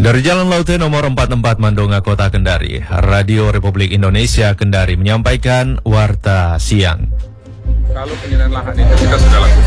Dari Jalan Laute nomor 44 Mandonga, Kota Kendari, Radio Republik Indonesia Kendari menyampaikan Warta Siang. Kalau penyediaan lahan itu kita sudah lakukan.